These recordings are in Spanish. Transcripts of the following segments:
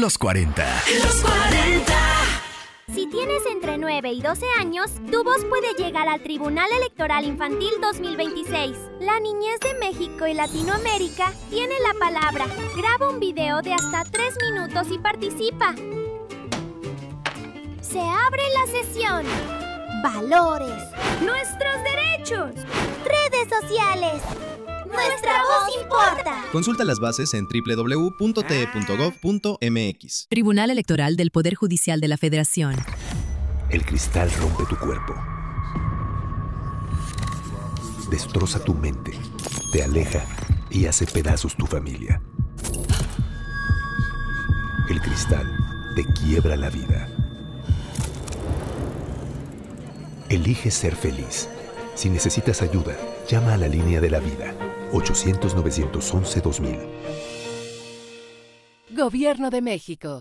Los 40. Los 40. Si tienes entre 9 y 12 años, tu voz puede llegar al Tribunal Electoral Infantil 2026. La niñez de México y Latinoamérica tiene la palabra. Graba un video de hasta 3 minutos y participa. Se abre la sesión. Valores. Nuestros derechos. Redes sociales. ¡Nuestra voz importa! Consulta las bases en www.te.gov.mx. Tribunal Electoral del Poder Judicial de la Federación. El cristal rompe tu cuerpo. Destroza tu mente. Te aleja y hace pedazos tu familia. El cristal te quiebra la vida. Elige ser feliz. Si necesitas ayuda, llama a la línea de la vida. 800-911-2000. Gobierno de México.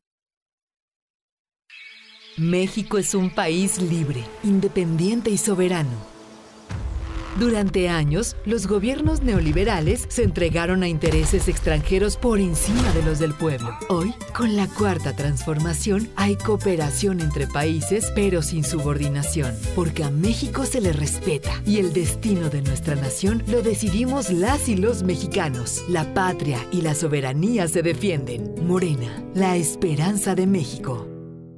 México es un país libre, independiente y soberano. Durante años, los gobiernos neoliberales se entregaron a intereses extranjeros por encima de los del pueblo. Hoy, con la Cuarta Transformación, hay cooperación entre países, pero sin subordinación, porque a México se le respeta y el destino de nuestra nación lo decidimos las y los mexicanos. La patria y la soberanía se defienden. Morena, la esperanza de México.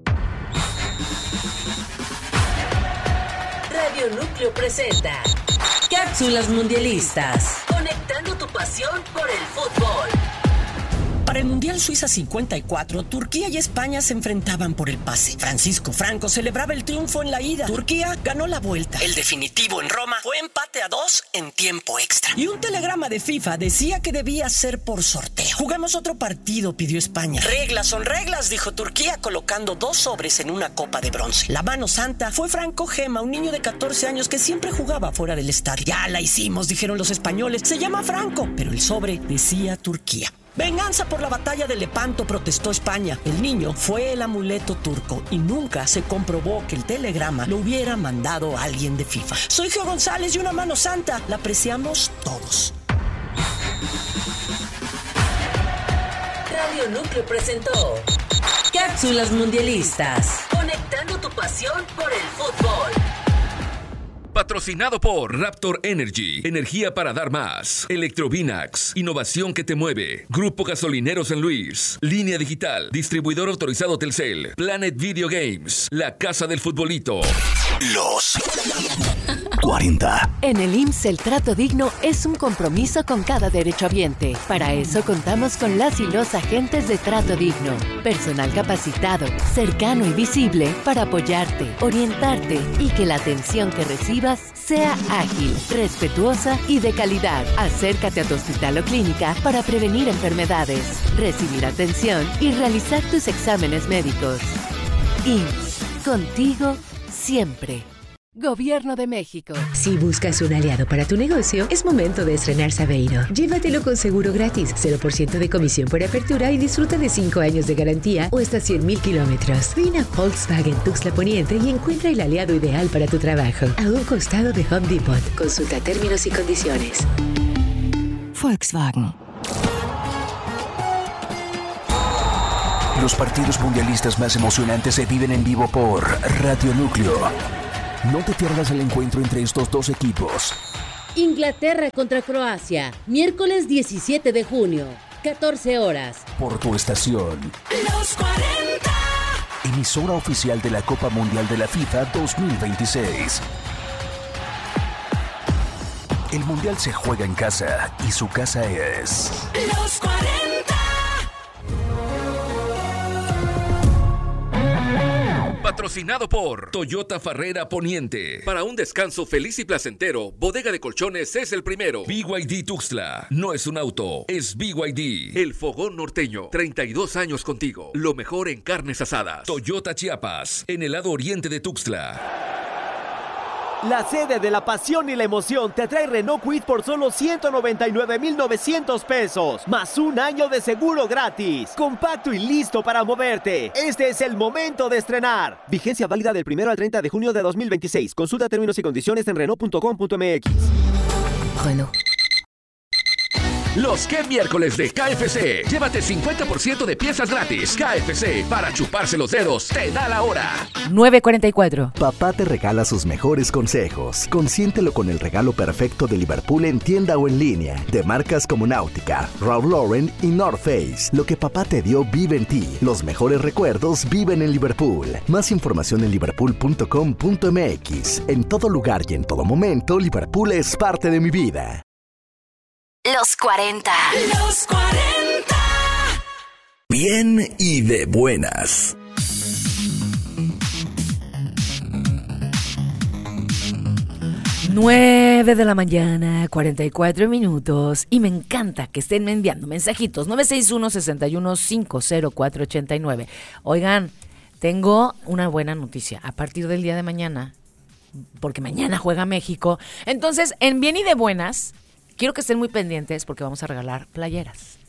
Radio Núcleo presenta Cápsulas Mundialistas. Conectando tu pasión por el fútbol. Para el Mundial Suiza 54, Turquía y España se enfrentaban por el pase. Francisco Franco celebraba el triunfo en la ida. Turquía ganó la vuelta. El definitivo en Roma fue empate a 2 en tiempo extra. Y un telegrama de FIFA decía que debía ser por sorteo. Jugamos otro partido, pidió España. Reglas son reglas, dijo Turquía, colocando 2 sobres en una copa de bronce. La mano santa fue Franco Gema, un niño de 14 años que siempre jugaba fuera del estadio. Ya la hicimos, dijeron los españoles. Se llama Franco, pero el sobre decía Turquía. Venganza por la batalla de Lepanto, protestó España. El niño fue el amuleto turco y nunca se comprobó que el telegrama lo hubiera mandado alguien de FIFA. Soy Geo González y una mano santa la apreciamos todos. Radio Núcleo presentó Cápsulas Mundialistas. Conectando tu pasión por el fútbol. Patrocinado por Raptor Energy, energía para dar más. Electrovinax, innovación que te mueve. Grupo Gasolinero San Luis. Línea Digital, distribuidor autorizado Telcel. Planet Video Games, la casa del futbolito. Los 40. En el IMSS el trato digno es un compromiso con cada derechohabiente. Para eso contamos con las y los agentes de trato digno. Personal capacitado, cercano y visible para apoyarte, orientarte y que la atención que recibas sea ágil, respetuosa y de calidad. Acércate a tu hospital o clínica para prevenir enfermedades, recibir atención y realizar tus exámenes médicos. IMSS, contigo siempre. Gobierno de México. Si buscas un aliado para tu negocio, es momento de estrenar Saveiro. Llévatelo con seguro gratis, 0% de comisión por apertura y disfruta de 5 años de garantía o hasta 100,000 kilómetros. Ven a Volkswagen Tuxtla Poniente y encuentra el aliado ideal para tu trabajo, a un costado de Home Depot. Consulta términos y condiciones. Volkswagen. Los partidos mundialistas más emocionantes se viven en vivo por Radio Núcleo. No te pierdas el encuentro entre estos dos equipos. Inglaterra contra Croacia, miércoles 17 de junio, 14 horas. Por tu estación. Los 40. Emisora oficial de la Copa Mundial de la FIFA 2026. El Mundial se juega en casa y su casa es... Los 40. Patrocinado por Toyota Farrera Poniente. Para un descanso feliz y placentero, Bodega de Colchones es el primero. BYD Tuxtla. No es un auto, es BYD. El Fogón Norteño. 32 años contigo. Lo mejor en carnes asadas. Toyota Chiapas. En el lado oriente de Tuxtla. La sede de la pasión y la emoción te trae Renault Kwid por solo 199,900 pesos, más un año de seguro gratis. Compacto y listo para moverte. Este es el momento de estrenar. Vigencia válida del 1 al 30 de junio de 2026. Consulta términos y condiciones en Renault.com.mx. Renault. Los que miércoles de KFC. Llévate 50% de piezas gratis. KFC, para chuparse los dedos, te da la hora. 9:44. Papá te regala sus mejores consejos. Consiéntelo con el regalo perfecto de Liverpool en tienda o en línea. De marcas como Náutica, Ralph Lauren y North Face. Lo que papá te dio vive en ti. Los mejores recuerdos viven en Liverpool. Más información en liverpool.com.mx. En todo lugar y en todo momento, Liverpool es parte de mi vida. Los 40. Los 40. Bien y de buenas. Nueve de la mañana, 44 minutos. Y me encanta que estén enviando mensajitos. 961-61-50489. Oigan, tengo una buena noticia. A partir del día de mañana, porque mañana juega México. Entonces, en Bien y de Buenas, quiero que estén muy pendientes porque vamos a regalar playeras.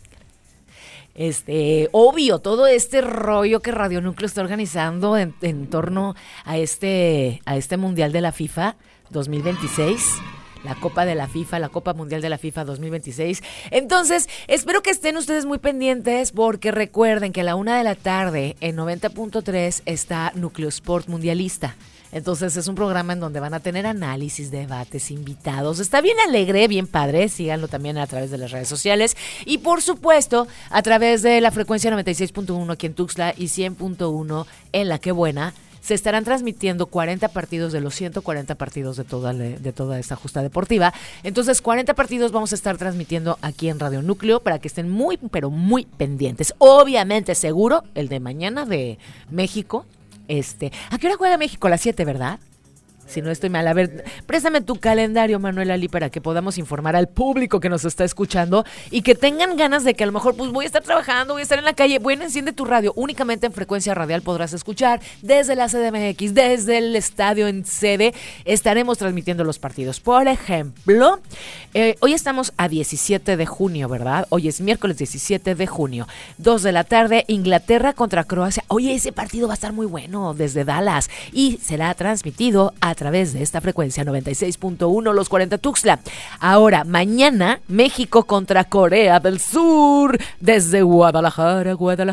Obvio, todo este rollo que Radio Núcleo está organizando en torno a este Mundial de la FIFA 2026, la Copa de la FIFA, la Copa Mundial de la FIFA 2026. Entonces, espero que estén ustedes muy pendientes porque recuerden que a la 1:00 p.m. en 90.3 está Núcleo Sport Mundialista. Entonces es un programa en donde van a tener análisis, debates, invitados. Está bien alegre, bien padre. Síganlo también a través de las redes sociales. Y por supuesto, a través de la frecuencia 96.1 aquí en Tuxtla y 100.1 en La Qué Buena. Se estarán transmitiendo 40 partidos de los 140 partidos de toda esta justa deportiva. Entonces, 40 partidos vamos a estar transmitiendo aquí en Radio Núcleo para que estén muy, pero muy pendientes. Obviamente, seguro, el de mañana de México. ¿A qué hora juega México? A las 7, ¿verdad? Si no estoy mal. A ver, préstame tu calendario, Manuel Ali, para que podamos informar al público que nos está escuchando y que tengan ganas de que a lo mejor pues voy a estar trabajando, voy a estar en la calle. Bueno, enciende tu radio. Únicamente en frecuencia radial podrás escuchar desde la CDMX, desde el estadio en sede. Estaremos transmitiendo los partidos. Por ejemplo, hoy estamos a 17 de junio, ¿verdad? Hoy es miércoles 17 de junio. 2:00 p.m, Inglaterra contra Croacia. Oye, ese partido va a estar muy bueno desde Dallas y será transmitido a través de esta frecuencia 96.1 Los 40 Tuxtla. Ahora, mañana, México contra Corea del Sur desde Guadalajara.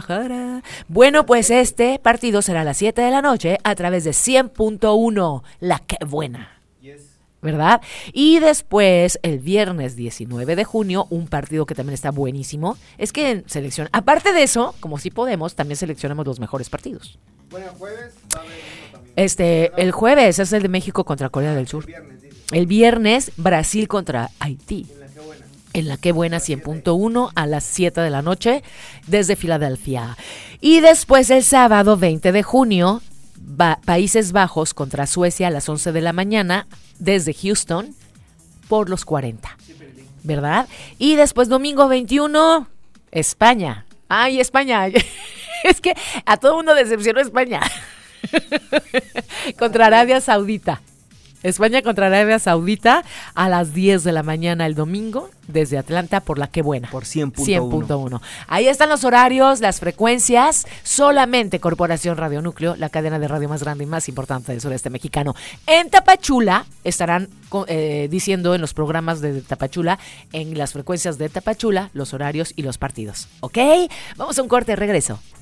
Bueno, pues este partido será a las 7 de la noche a través de 100.1 La Qué Buena. ¿Verdad? Y después, el viernes 19 de junio, un partido que también está buenísimo. Es que en selección, aparte de eso, como sí podemos, también seleccionamos los mejores partidos. Bueno, jueves va a haber uno también. El jueves es el de México contra Corea del Sur. El viernes, Brasil contra Haití. En La Qué Buena 100.1 a las 7 de la noche desde Filadelfia. Y después el sábado 20 de junio, Países Bajos contra Suecia a las 11 de la mañana desde Houston por los 40. ¿Verdad? Y después domingo 21, España. ¡Ay, España! Es que a todo mundo decepcionó España. Contra Arabia Saudita. España contra Arabia Saudita a las 10 de la mañana el domingo desde Atlanta por La Qué Buena. Por 100.1. Ahí están los horarios, las frecuencias. Solamente Corporación Radio Núcleo, la cadena de radio más grande y más importante del sureste mexicano. En Tapachula estarán diciendo en los programas de Tapachula, en las frecuencias de Tapachula, los horarios y los partidos. ¿Ok? Vamos a un corte, regreso.